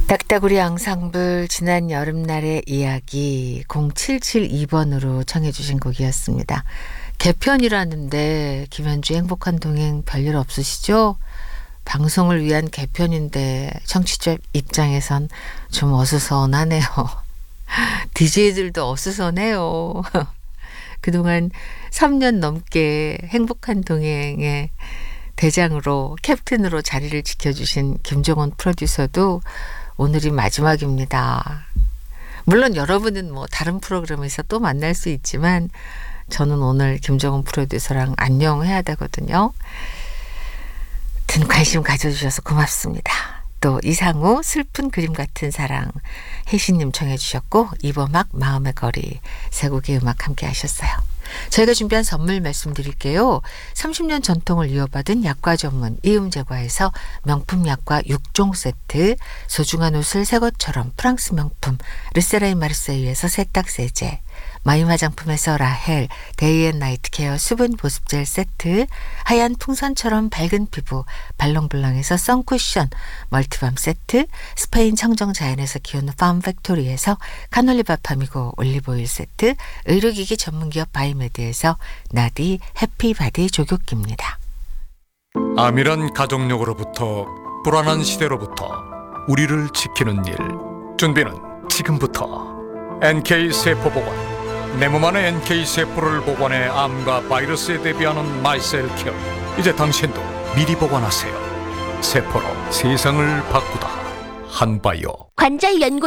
딱따구리 앙상블 지난 여름날의 이야기 0772번으로 청해 주신 곡이었습니다. 개편이라는데 김현주의 행복한 동행 별일 없으시죠? 방송을 위한 개편인데 청취자 입장에선 좀 어수선하네요. DJ들도 어수선해요. 그동안 3년 넘게 행복한 동행의 대장으로 캡틴으로 자리를 지켜주신 김종원 프로듀서도 오늘이 마지막입니다. 물론 여러분은 뭐 다른 프로그램에서 또 만날 수 있지만 저는 오늘 김종원 프로듀서랑 안녕해야 되거든요. 든 관심 가져주셔서 고맙습니다. 또 이상우 슬픈 그림 같은 사랑 혜신님 청해 주셨고 이범학 마음의 거리 세 곡의 음악 함께 하셨어요. 저희가 준비한 선물 말씀드릴게요. 30년 전통을 이어받은 약과 전문 이음제과에서 명품 약과 6종 세트, 소중한 옷을 새 것처럼 프랑스 명품 르세라인 마르세유에서 세탁세제, 마임 화장품에서 라헬 데이앤나이트 케어 수분 보습젤 세트, 하얀 풍선처럼 밝은 피부 발롱블랑에서 선쿠션 멀티밤 세트, 스페인 청정 자연에서 키우는 팜팩토리에서 카놀리밥 파미고 올리브오일 세트, 의료기기 전문기업 바이메드에서 나디 해피바디 조교기입니다. 암이란 가족력으로부터 불안한 시대로부터 우리를 지키는 일, 준비는 지금부터. NK세포보건, 내 몸 안에 NK세포를 보관해 암과 바이러스에 대비하는 마이셀케어. 이제 당신도 미리 보관하세요. 세포로 세상을 바꾸다. 한바이오. 관절 연골